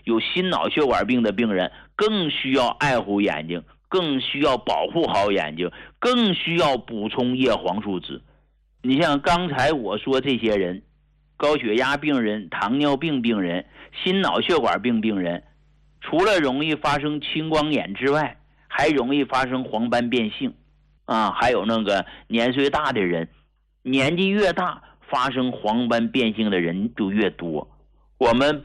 有心脑血管病的病人更需要爱护眼睛，更需要保护好眼睛，更需要补充叶黄素酯。你像刚才我说这些人，高血压病人、糖尿病病人、心脑血管病病人，除了容易发生青光眼之外，还容易发生黄斑变性还有那个年岁大的人，年纪越大发生黄斑变性的人就越多。我们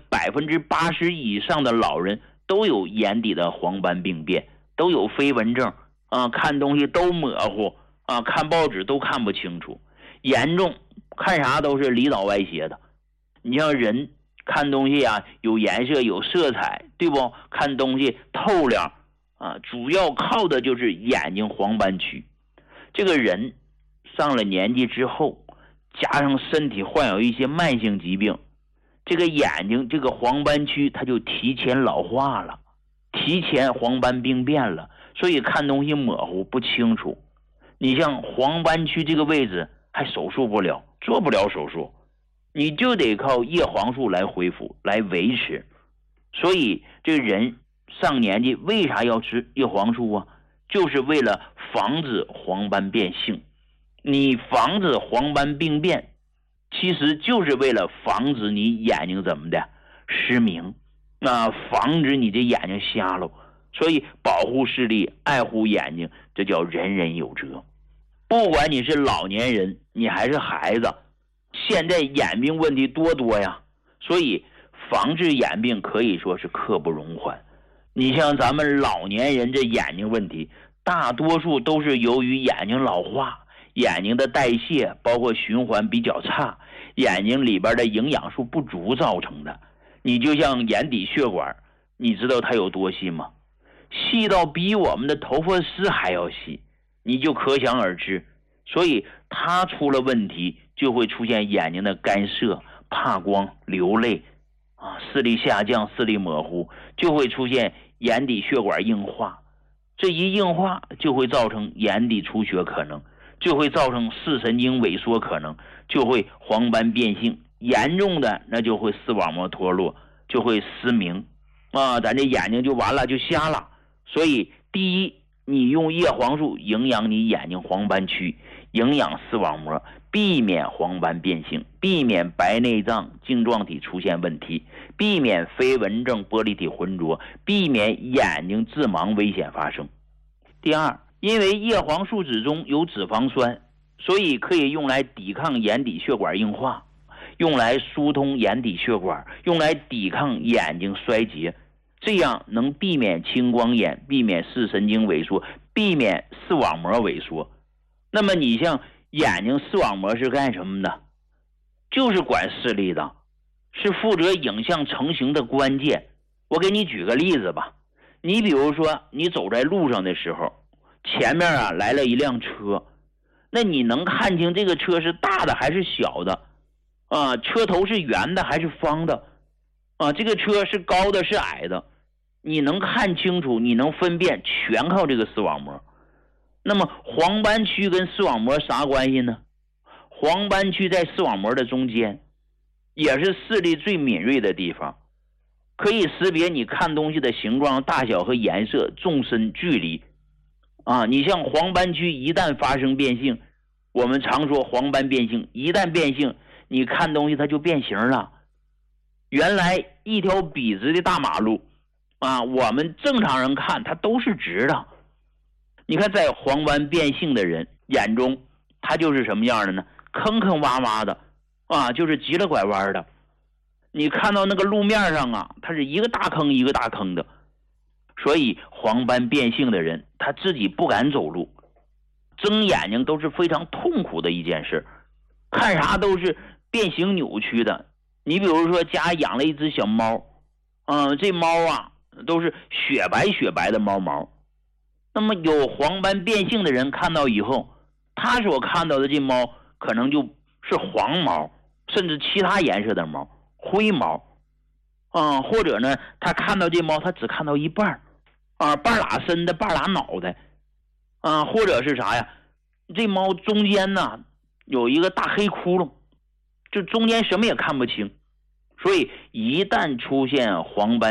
80%以上的老人都有眼底的黄斑病变，都有飞蚊症看东西都模糊看报纸都看不清楚，严重看啥都是里倒歪斜的。你像人看东西有颜色有色彩，对不？看东西透亮主要靠的就是眼睛黄斑区。这个人上了年纪之后，加上身体患有一些慢性疾病，这个眼睛这个黄斑区它就提前老化了，提前黄斑病变了，所以看东西模糊不清楚。你像黄斑区这个位置还手术不了，做不了手术，你就得靠叶黄素来恢复来维持。所以这人上年纪为啥要吃叶黄素就是为了防止黄斑变性。你防止黄斑病变，其实就是为了防止你眼睛怎么的失明防止你这眼睛瞎了。所以保护视力，爱护眼睛，这叫人人有责。不管你是老年人，你还是孩子，现在眼病问题多呀，所以防治眼病可以说是刻不容缓。你像咱们老年人这眼睛问题，大多数都是由于眼睛老化，眼睛的代谢包括循环比较差，眼睛里边的营养素不足造成的。你就像眼底血管，你知道它有多细吗？细到比我们的头发丝还要细，你就可想而知。所以它出了问题，就会出现眼睛的干涩、怕光、流泪视力下降、视力模糊，就会出现眼底血管硬化。这一硬化就会造成眼底出血可能，就会造成视神经萎缩可能，就会黄斑变性，严重的那就会视网膜脱落，就会失明咱这眼睛就完了，就瞎了。所以第一，你用叶黄素营养你眼睛黄斑区，营养视网膜，避免黄斑变性，避免白内障晶状体出现问题，避免飞蚊症玻璃体浑浊，避免眼睛致盲危险发生。第二，因为叶黄素酯中有脂肪酸，所以可以用来抵抗眼底血管硬化，用来疏通眼底血管，用来抵抗眼睛衰竭，这样能避免青光眼，避免视神经萎缩，避免视网膜萎缩。那么你像眼睛视网膜是干什么的？就是管视力的，是负责影像成型的关键。我给你举个例子吧，你比如说你走在路上的时候，前面来了一辆车，那你能看清这个车是大的还是小的车头是圆的还是方的这个车是高的是矮的，你能看清楚，你能分辨，全靠这个视网膜。那么黄斑区跟视网膜啥关系呢？黄斑区在视网膜的中间，也是视力最敏锐的地方，可以识别你看东西的形状、大小和颜色、纵深、距离你像黄斑区一旦发生变性，我们常说黄斑变性，一旦变性，你看东西它就变形了。原来一条笔直的大马路我们正常人看它都是直的，你看在黄斑变性的人眼中，它就是什么样的呢？坑坑洼洼的就是急了拐弯的。你看到那个路面上它是一个大坑一个大坑的。所以黄斑变性的人他自己不敢走路，睁眼睛都是非常痛苦的一件事，看啥都是变形扭曲的。你比如说家养了一只小猫这猫都是雪白雪白的猫毛。那么有黄斑变性的人看到以后，他所看到的这猫可能就是黄毛，甚至其他颜色的毛，灰毛或者呢他看到这猫他只看到一半半拉身的半拉脑袋或者是啥呀，这猫中间呢有一个大黑窟窿，就中间什么也看不清。所以一旦出现黄斑